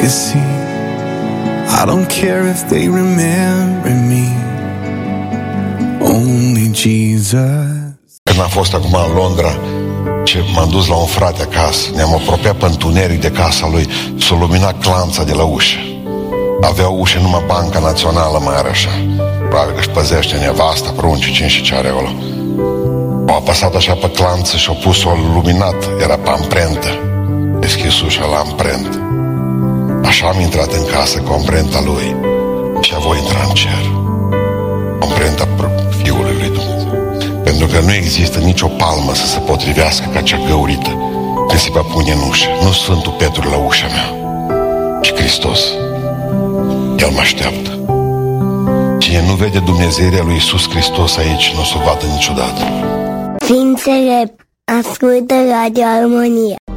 legacy. I don't care if they remember me, only Jesus. Când am fost acum în Londra și m-am dus la un frate acasă, ne-am apropiat pe întuneric de casa lui, s-a luminat clanța de la ușă. Avea ușă numai Banca Națională mai are așa. Probabil că își păzește nevasta, pruncii, cine și ce are acolo. Au apăsat așa pe clanță și au pus-o luminat, era pe amprentă. Deschis ușa la amprentă. Așa am intrat în casă cu amprenta lui și a voi intra în cer. Amprenta Fiului lui Dumnezeu. Pentru că nu există nicio palmă să se potrivească ca cea găurită când se va pune în ușă. Nu Sfântul Petru la ușa mea, ci Hristos. El mă așteaptă. Cine nu vede Dumnezeirea lui Iisus Hristos aici, nu o să o vadă niciodată. Ființele ascultă Radio Armonia.